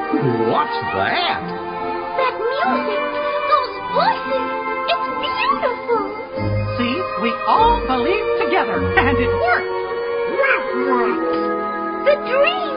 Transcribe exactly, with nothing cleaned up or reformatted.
What's that? That music, those voices, it's beautiful. See, we all believed together, and it worked. What worked? The dream.